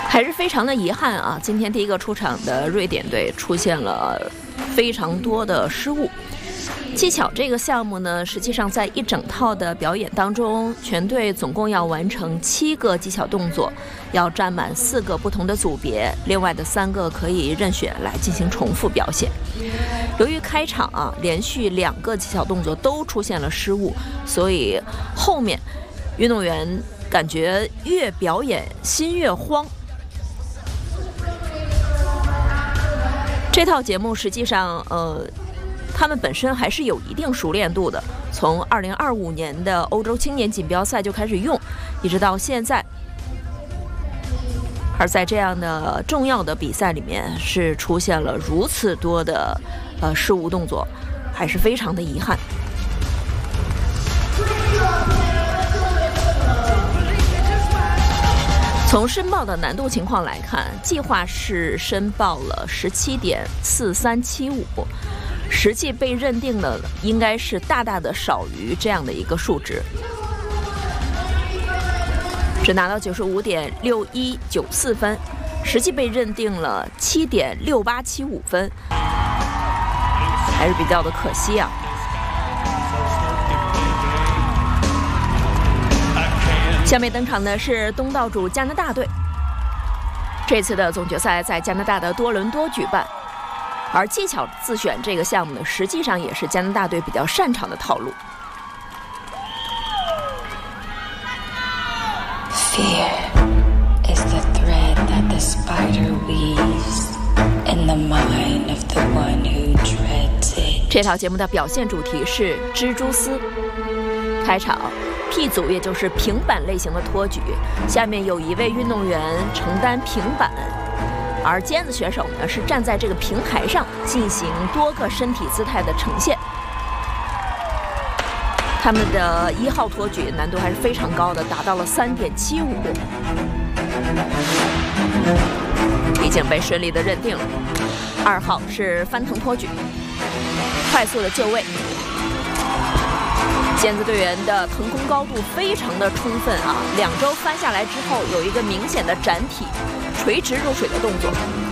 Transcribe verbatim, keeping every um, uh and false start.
还是非常的遗憾啊！今天第一个出场的瑞典队出现了非常多的失误。技巧这个项目呢，实际上在一整套的表演当中，全队总共要完成七个技巧动作，要占满四个不同的组别，另外的三个可以任选来进行重复表现。由于开场啊，连续两个技巧动作都出现了失误，所以后面运动员感觉越表演心越慌。这套节目实际上，呃，他们本身还是有一定熟练度的。从二零二五年的欧洲青年锦标赛就开始用，一直到现在。而在这样的重要的比赛里面，是出现了如此多的呃失误动作，还是非常的遗憾。从申报的难度情况来看，计划是申报了十七点四三七五，实际被认定的应该是大大的少于这样的一个数值，只拿到九十五点六一九四分，实际被认定了七点六八七五分，还是比较的可惜啊。下面登场的是东道主加拿大队。这次的总决赛在加拿大的多伦多举办，而技巧自选这个项目呢，实际上也是加拿大队比较擅长的套路。 Fear is the thread that the spider weaves in the mind of the one who dreads it。 这套节目的表现主题是蜘蛛丝。开场 P 组也就是平板类型的托举，下面有一位运动员承担平板，而尖子选手呢是站在这个平台上进行多个身体姿态的呈现。他们的一号托举难度还是非常高的，达到了 三点七五， 已经被顺利的认定了。二号是翻腾托举，快速的就位。尖子队员的腾空高度非常的充分啊，两周翻下来之后有一个明显的展体垂直入水的动作，